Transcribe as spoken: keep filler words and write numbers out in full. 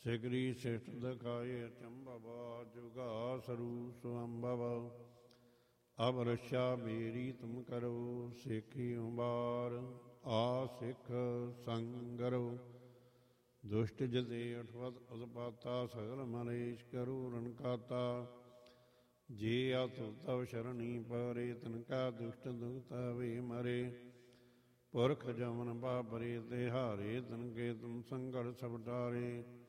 ਸਿਗਰੀ ਸਿਸ਼ਟ ਦਿਖਾਏ ਅਚੰਭਵ ਜੁਗਾ ਸਰੂ ਸੁਅੰਭਵ ਅਬ ਰਸ਼ਾ ਮੇਰੀ ਤੁਮ ਕਰੋ ਸਿੱਖੀ ਉਬਾਰ ਆ ਸਿੱਖ ਸੰਗਰੋ ਦੁਸ਼ਟ ਜਦੇ ਅਠਵਤ ਉਤਪਾਤਾ ਸਗਲ ਮਲੇਸ਼ ਕਰੋ ਰਣਕਾਤਾ ਜੇ ਅਤੁ ਤਵ ਸ਼ਰਣੀ ਪਰੇ ਤਨਕਾ ਦੁਸ਼ਟ ਦੁਖਤਾ ਵੇ ਮਰੇ ਪੁਰਖ ਜਮਨ ਬਾਬਰੇ ਤੇ ਹਾਰੇ ਤਨਕੇ ਤੁਮ ਸੰਗੜ ਸਭ ਡਾਰੇ